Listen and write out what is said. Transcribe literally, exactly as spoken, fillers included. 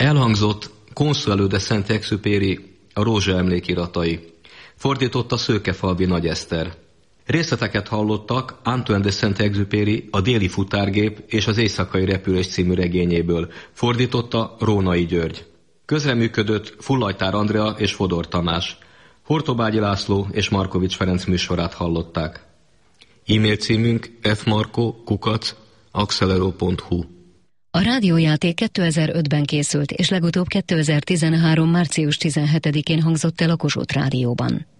Elhangzott Consuelo de Saint-Exupéry A rózsa emlékiratai. Fordította Szőkefalvi Nagy Eszter. Részleteket hallottak Antoine de Saint-Exupéry A déli futárgép és az éjszakai repülés című regényéből. Fordította Rónai György. Közreműködött Fullajtár Andrea és Fodor Tamás. Hortobágyi László és Markovics Ferenc műsorát hallották. E-mail címünk fmarko kukac axelero pont hu. A rádiójáték kétezer-ötben készült, és legutóbb kétezer-tizenhárom. március tizenhetedikén hangzott el a Kossuth Rádióban.